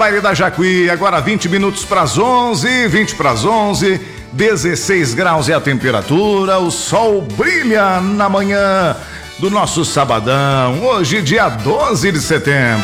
Baile da Jacuí, agora 20 minutos para as 11, 20 para as 11, 16 graus é a temperatura, o sol brilha na manhã do nosso sabadão, hoje dia 12 de setembro.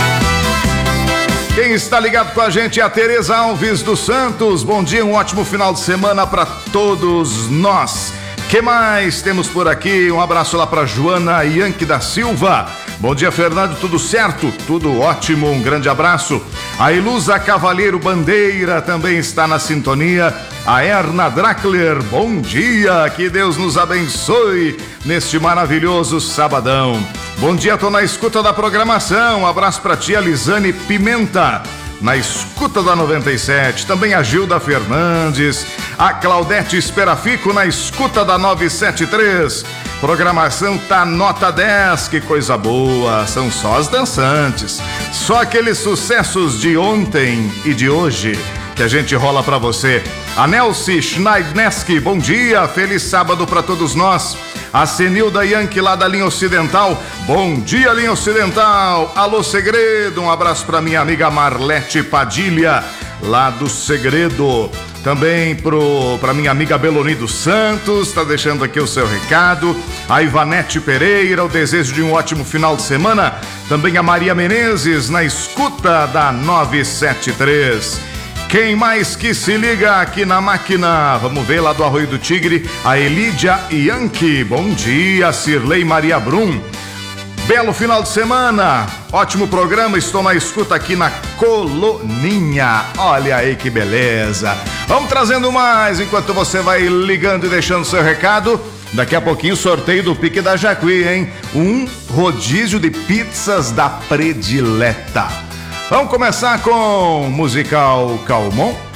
Quem está ligado com a gente é a Tereza Alves dos Santos. Bom dia, um ótimo final de semana para todos nós. Que mais temos por aqui? Um abraço lá para Joana Yankee da Silva. Bom dia, Fernando, tudo certo? Tudo ótimo, um grande abraço. A Ilusa Cavalheiro Bandeira também está na sintonia. A Erna Drackler, bom dia, que Deus nos abençoe neste maravilhoso sabadão. Bom dia, tô na escuta da programação, um abraço pra tia Lisane Pimenta, na escuta da 97, também a Gilda Fernandes, a Claudete Esperafico na escuta da 973. Programação tá nota 10, que coisa boa, são só as dançantes, só aqueles sucessos de ontem e de hoje que a gente rola pra você. A Nelce Schneidneski, bom dia, feliz sábado pra todos nós. A Senilda Yankee lá da linha Ocidental, bom dia linha Ocidental. Alô Segredo, um abraço pra minha amiga Marlete Padilha lá do Segredo. Também pra minha amiga Beloni dos Santos, tá deixando aqui o seu recado. A Ivanete Pereira, o desejo de um ótimo final de semana. Também a Maria Menezes na escuta da 973. Quem mais que se liga aqui na máquina? Vamos ver lá do Arroio do Tigre, a Elídia Yankee. Bom dia, Cirlei Maria Brum. Belo final de semana, ótimo programa, estou na escuta aqui na Coloninha. Olha aí que beleza. Vamos trazendo mais enquanto você vai ligando e deixando seu recado. Daqui a pouquinho sorteio do Pique da Jacuí, hein? Um rodízio de pizzas da Predileta. Vamos começar com o musical Calmon.